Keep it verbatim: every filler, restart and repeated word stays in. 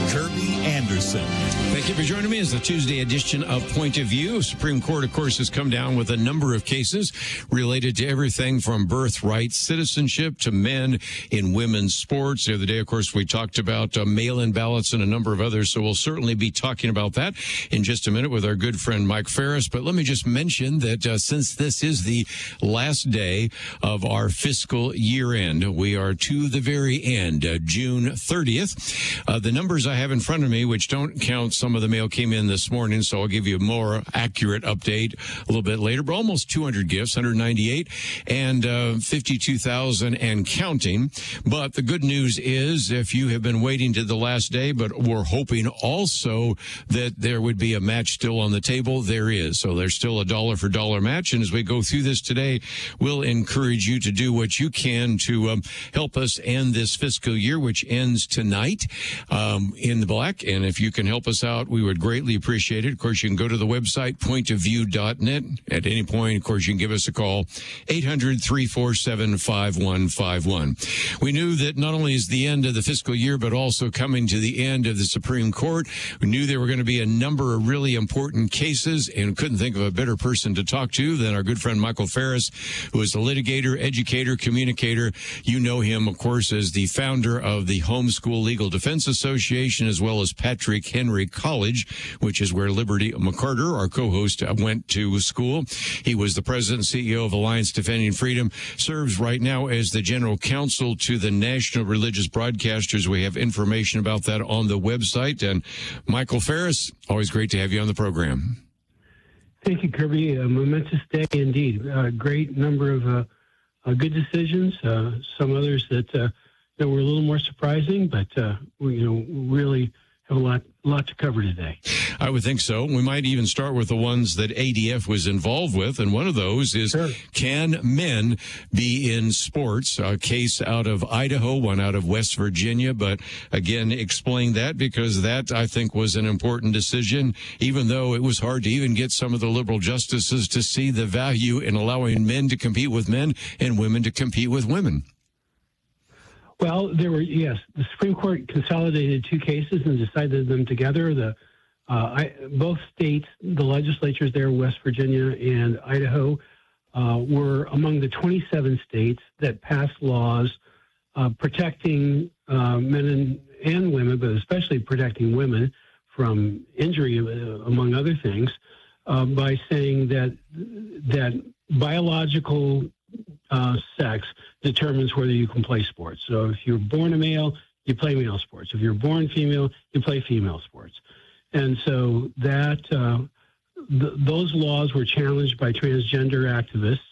Kirby Anderson. Thank you for joining me as the Tuesday edition of Point of View. Supreme Court, of course, has come down with a number of cases related to everything from birthright citizenship to men in women's sports. The other day, of course, we talked about uh, mail-in ballots and a number of others, so we'll certainly be talking about that in just a minute with our good friend Mike Farris. But let me just mention that uh, since this is the last day of our fiscal year end, we are to the very end, uh, June thirtieth. Uh, the numbers I have in front of me, which don't count some of the mail came in this morning, so I'll give you a more accurate update a little bit later, but almost two hundred gifts, one hundred ninety-eight, and uh, fifty-two thousand and counting. But the good news is, if you have been waiting to the last day, but we're hoping also that there would be a match still on the table, there is. So there's still a dollar for dollar match, and as we go through this today, we'll encourage you to do what you can to um, help us end this fiscal year, which ends tonight um, in the black. And if you can help us out, we would greatly appreciate it. Of course, you can go to the website, point of view dot net. At any point, of course, you can give us a call, eight hundred, three four seven, five one five one. We knew that not only is the end of the fiscal year, but also coming to the end of the Supreme Court. We knew there were going to be a number of really important cases, and couldn't think of a better person to talk to than our good friend Michael Farris, who is a litigator, educator, communicator. You know him, of course, as the founder of the Homeschool Legal Defense Association, as well as Patrick Henry College, which is where Liberty McCarter, our co-host, went to school. He was the president and C E O of Alliance Defending Freedom, serves right now as the general counsel to the National Religious Broadcasters. We have information about that on the website. And Michael Farris, always great to have you on the program. Thank you, Kirby. A momentous day indeed. A great number of uh, uh, good decisions. Uh, some others that uh, that were a little more surprising, but uh, we, you know, really have a lot, lot to cover today. I would think so. We might even start with the ones that A D F was involved with, and one of those is, sure, can men be in sports? A case out of Idaho, one out of West Virginia, but again, explain that, because that, I think, was an important decision, even though it was hard to even get some of the liberal justices to see the value in allowing men to compete with men and women to compete with women. Well, there were, yes, the Supreme Court consolidated two cases and decided them together. The uh, I, both states, the legislatures there, West Virginia and Idaho, uh, were among the twenty-seven states that passed laws uh, protecting uh, men and, and women, but especially protecting women from injury, uh, among other things, uh, by saying that that biological uh, sex determines whether you can play sports. So if you're born a male, you play male sports. If you're born female, you play female sports. And so that uh, th- those laws were challenged by transgender activists